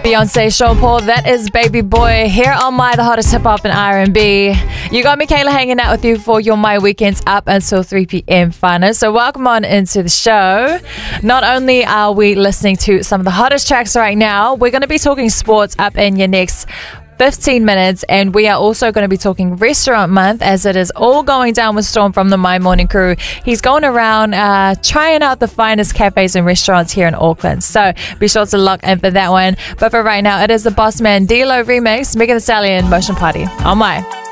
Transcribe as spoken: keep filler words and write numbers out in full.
Beyonce, Sean Paul, that is Baby Boy here on My, the hottest hip hop and R and B. You got me, Kayla, hanging out with you for your My Weekends up until three p.m. fun. So welcome on into the show. Not only are we listening to some of the hottest tracks right now, we're going to be talking sports up in your next fifteen minutes, and we are also going to be talking Restaurant Month, as it is all going down with Storm from the My Morning Crew. He's going around uh, trying out the finest cafes and restaurants here in Auckland, so be sure to lock in for that one. But for right now, it is the Bossman D-Lo remix, Megan Thee Stallion, Motion Party on My.